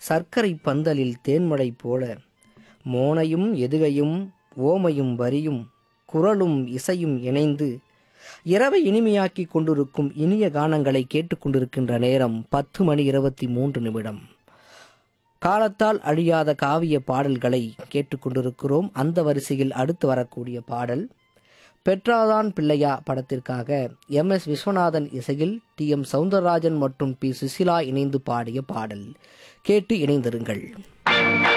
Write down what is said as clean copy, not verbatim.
சர்க்கரை பந்தலில் தேன்மழை போல மோனையும் எதுகையும் ஓமையும் வரியும் குரலும் இசையும் இணைந்து இரவை இனிமையாக்கி கொண்டிருக்கும் இனிய கானங்களை கேட்டுக்கொண்டிருக்கின்ற நேரம் 10:23. காலத்தால் அழியாத காவிய பாடல்களை கேட்டுக்கொண்டிருக்கிறோம். அந்த வரிசையில் அடுத்து வரக்கூடிய பாடல் பெற்றாதான் பிள்ளையா படத்திற்காக MS விஸ்வநாதன் இசையில் TM சௌந்தரராஜன் மற்றும் P சுசிலா இணைந்து பாடிய பாடல். கேட்டு இணைந்திருங்கள்.